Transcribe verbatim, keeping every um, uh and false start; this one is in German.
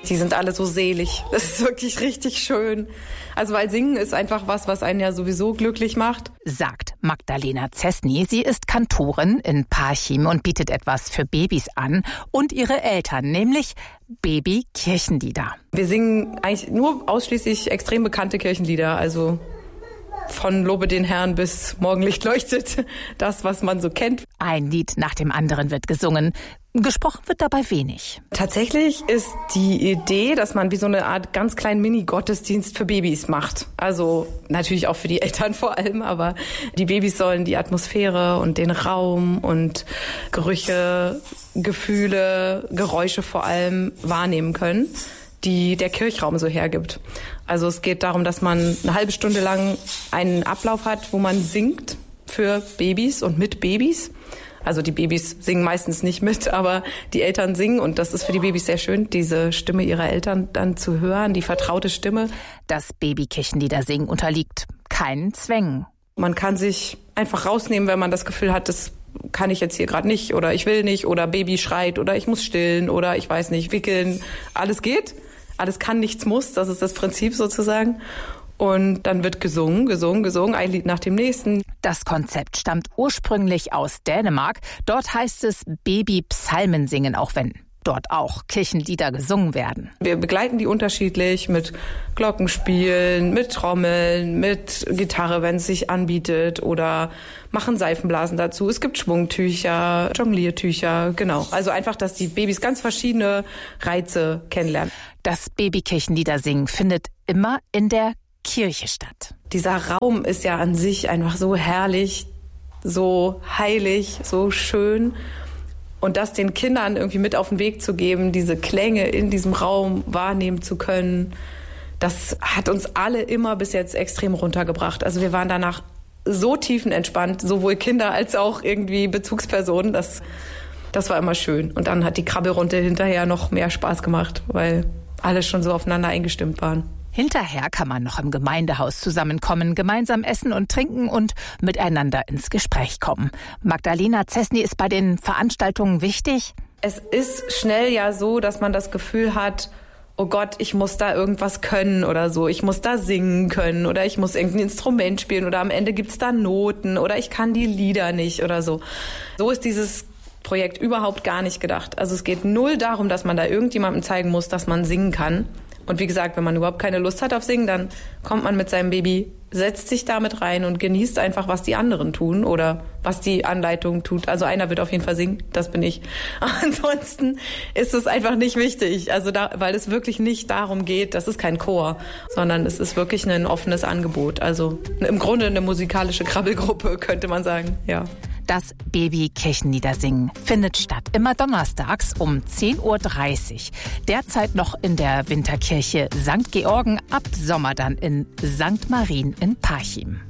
Die sind alle so selig. Das ist wirklich richtig schön. Also weil Singen ist einfach was, was einen ja sowieso glücklich macht. Sagt Magdalena Zesny. Sie ist Kantorin in Parchim und bietet etwas für Babys an und ihre Eltern, nämlich Baby-Kirchenlieder. Wir singen eigentlich nur ausschließlich extrem bekannte Kirchenlieder, also von Lobe den Herrn bis Morgenlicht leuchtet, das, was man so kennt. Ein Lied nach dem anderen wird gesungen. Gesprochen wird dabei wenig. Tatsächlich ist die Idee, dass man wie so eine Art ganz kleinen Mini-Gottesdienst für Babys macht. Also natürlich auch für die Eltern vor allem, aber die Babys sollen die Atmosphäre und den Raum und Gerüche, Gefühle, Geräusche vor allem wahrnehmen können, die der Kirchraum so hergibt. Also es geht darum, dass man eine halbe Stunde lang einen Ablauf hat, wo man singt für Babys und mit Babys. Also die Babys singen meistens nicht mit, aber die Eltern singen und das ist für die Babys sehr schön, diese Stimme ihrer Eltern dann zu hören, die vertraute Stimme. Das Babykirchenliedersingen unterliegt keinen Zwängen. Man kann sich einfach rausnehmen, wenn man das Gefühl hat, das kann ich jetzt hier gerade nicht oder ich will nicht oder Baby schreit oder ich muss stillen oder ich weiß nicht, wickeln. Alles geht, alles kann, nichts muss, das ist das Prinzip sozusagen. Und dann wird gesungen, gesungen, gesungen, ein Lied nach dem nächsten. Das Konzept stammt ursprünglich aus Dänemark. Dort heißt es Baby-Psalmen singen, auch wenn dort auch Kirchenlieder gesungen werden. Wir begleiten die unterschiedlich mit Glockenspielen, mit Trommeln, mit Gitarre, wenn es sich anbietet oder machen Seifenblasen dazu. Es gibt Schwungtücher, Jongliertücher, genau. Also einfach, dass die Babys ganz verschiedene Reize kennenlernen. Das Babykirchenliedersingen findet immer in der Kirche statt. Dieser Raum ist ja an sich einfach so herrlich, so heilig, so schön. Und das den Kindern irgendwie mit auf den Weg zu geben, diese Klänge in diesem Raum wahrnehmen zu können, das hat uns alle immer bis jetzt extrem runtergebracht. Also wir waren danach so tiefenentspannt, sowohl Kinder als auch irgendwie Bezugspersonen. Das, das war immer schön. Und dann hat die Krabbelrunde hinterher noch mehr Spaß gemacht, weil alle schon so aufeinander eingestimmt waren. Hinterher kann man noch im Gemeindehaus zusammenkommen, gemeinsam essen und trinken und miteinander ins Gespräch kommen. Magdalena Zesny ist bei den Veranstaltungen wichtig. Es ist schnell ja so, dass man das Gefühl hat, oh Gott, ich muss da irgendwas können oder so. Ich muss da singen können oder ich muss irgendein Instrument spielen oder am Ende gibt's da Noten oder ich kann die Lieder nicht oder so. So ist dieses Projekt überhaupt gar nicht gedacht. Also es geht null darum, dass man da irgendjemandem zeigen muss, dass man singen kann. Und wie gesagt, wenn man überhaupt keine Lust hat auf Singen, dann kommt man mit seinem Baby, setzt sich damit rein und genießt einfach, was die anderen tun oder was die Anleitung tut. Also einer wird auf jeden Fall singen, das bin ich. Ansonsten ist es einfach nicht wichtig, also da, weil es wirklich nicht darum geht, das ist kein Chor, sondern es ist wirklich ein offenes Angebot. Also im Grunde eine musikalische Krabbelgruppe, könnte man sagen, ja. Das Babykirchenliedersingen findet statt, immer donnerstags um zehn Uhr dreißig. Derzeit noch in der Winterkirche Sankt Georgen, ab Sommer dann in Sankt Marien in Parchim.